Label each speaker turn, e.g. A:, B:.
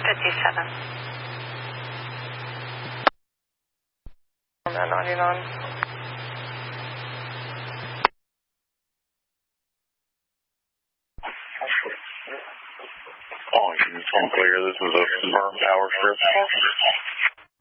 A: 57. On that 99.
B: Clear. This is a confirmed power strip.